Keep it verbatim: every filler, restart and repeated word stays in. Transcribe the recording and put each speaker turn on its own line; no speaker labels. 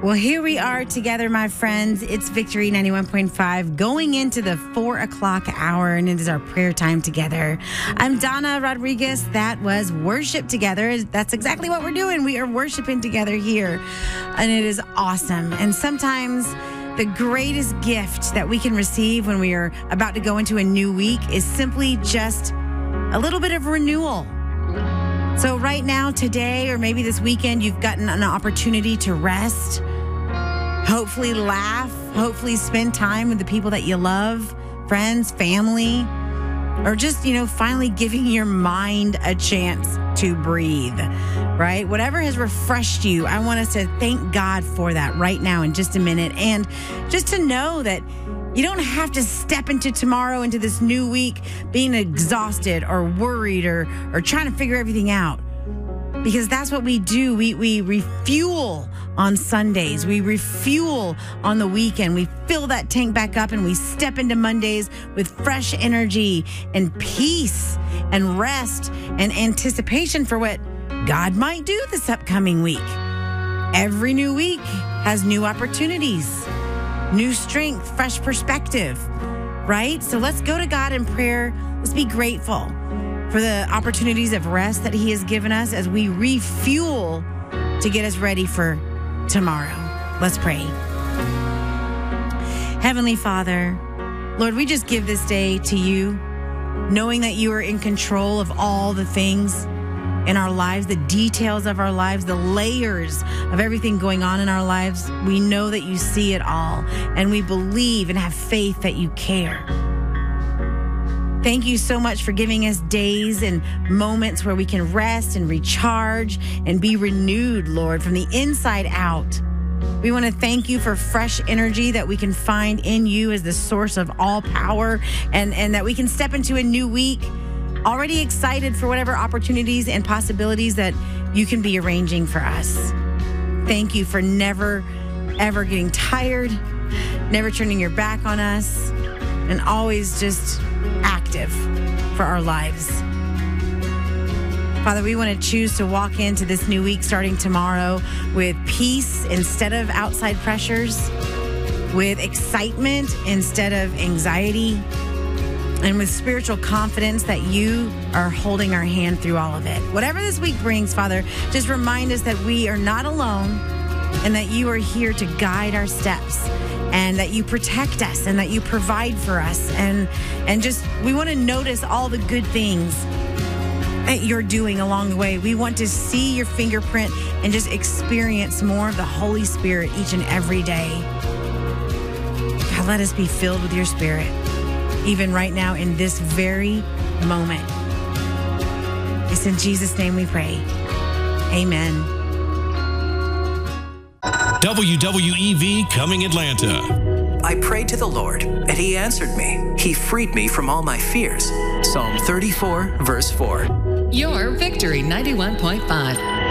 Well, here we are together, my friends. It's Victory ninety-one point five going into the four o'clock hour, and it is our prayer time together. I'm Donna Rodriguez. That was Worship Together. That's exactly what we're doing. We are worshiping together here, and it is awesome. And sometimes the greatest gift that we can receive when we are about to go into a new week is simply just a little bit of renewal. So right now, today, or maybe this weekend, you've gotten an opportunity to rest, hopefully laugh, hopefully spend time with the people that you love, friends, family, or just, you know, finally giving your mind a chance to breathe, right? Whatever has refreshed you, I want us to thank God for that right now in just a minute. And just to know that you don't have to step into tomorrow, into this new week, being exhausted or worried or or trying to figure everything out. Because that's what we do. We we refuel on Sundays. We refuel on the weekend. We fill that tank back up and we step into Mondays with fresh energy and peace and rest and anticipation for what God might do this upcoming week. Every new week has new opportunities, new strength, fresh perspective, right? So let's go to God in prayer. Let's be grateful for the opportunities of rest that he has given us as we refuel to get us ready for tomorrow. Let's pray. Heavenly Father, Lord, we just give this day to you, knowing that you are in control of all the things in our lives, the details of our lives, the layers of everything going on in our lives. We know that you see it all, and we believe and have faith that you care. Thank you so much for giving us days and moments where we can rest and recharge and be renewed, Lord, from the inside out. We want to thank you for fresh energy that we can find in you as the source of all power, and, and that we can step into a new week already excited for whatever opportunities and possibilities that you can be arranging for us. Thank you for never, ever getting tired, never turning your back on us, and always just active for our lives. Father, we want to choose to walk into this new week starting tomorrow with peace instead of outside pressures, with excitement instead of anxiety, and with spiritual confidence that you are holding our hand through all of it. Whatever this week brings, Father, just remind us that we are not alone and that you are here to guide our steps, and that you protect us and that you provide for us. And, and just, we want to notice all the good things that you're doing along the way. We want to see your fingerprint and just experience more of the Holy Spirit each and every day. God, let us be filled with your Spirit, even right now in this very moment. It's in Jesus' name we pray. Amen.
W W E V Coming Atlanta.
I prayed to the Lord, and he answered me. He freed me from all my fears. Psalm thirty-four, verse four.
Your Victory ninety-one point five.